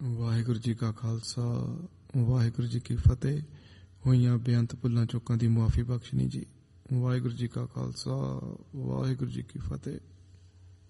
ਵਾਹਿਗੁਰੂ ਜੀ ਕਾ ਖਾਲਸਾ ਵਾਹਿਗੁਰੂ ਜੀ ਕੀ ਫਤਿਹ। ਹੋਈਆਂ ਬੇਅੰਤ ਭੁੱਲਾਂ ਚੁੱਕਾਂ ਦੀ ਮੁਆਫੀ ਬਖਸ਼ਣੀ ਜੀ। ਵਾਹਿਗੁਰੂ ਜੀ ਕਾ ਖਾਲਸਾ ਵਾਹਿਗੁਰੂ ਜੀ ਕੀ ਫਤਿਹ।